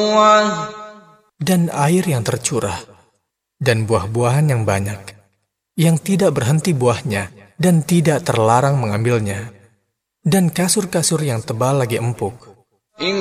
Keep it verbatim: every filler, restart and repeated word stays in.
dan air yang tercurah, dan buah-buahan yang banyak, yang tidak berhenti buahnya, dan tidak terlarang mengambilnya, dan kasur-kasur yang tebal lagi empuk.